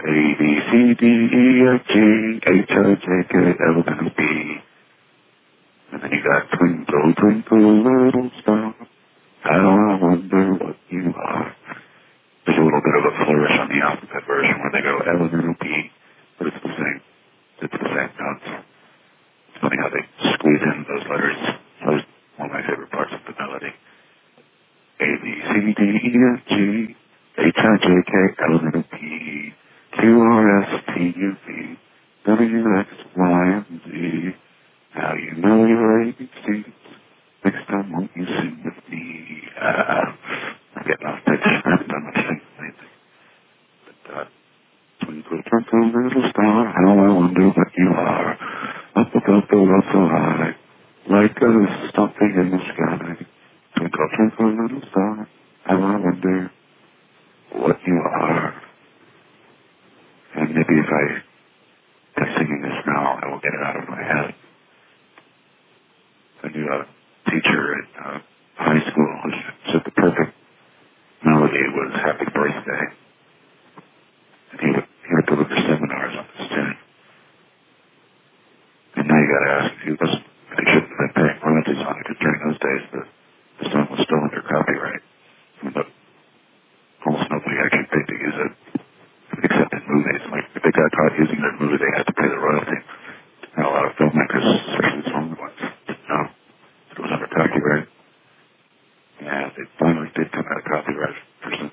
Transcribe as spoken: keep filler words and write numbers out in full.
A, B, C, D, E, F, G, H, I, J, K, L, M, N, P. And then you got twinkle, twinkle, little star. How I wonder what you are. There's a little bit of a flourish on the alphabet version where they go L, M, N, P, but it's the same. It's the same notes. It's funny how they squeeze in those letters. That was one of my favorite parts of the melody. A, B, C, D, E, F, G, H, I, J, K, L, M, N, P, Q, R, S, T, U, V, W, X, Y, and Z. Now you know your A B Cs. Next time won't you sing with me? Uh, I'm getting off pitch. I haven't done much singing lately. But, uh, twinkle, twinkle, little star, how I wonder what you are. Up above the world so high, like a something in the sky. Twinkle, twinkle, little star, how I wonder what you are. And maybe if I, by singing this now, I will get it out of my head. I knew a teacher at uh, high school who said the perfect melody was Happy Birthday. And he would, he would deliver seminars on this tune. And now you gotta ask, he wasn't, he shouldn't have been paying royalties on it, because during those days the, the song was still under copyright. But almost nobody actually paid to use it.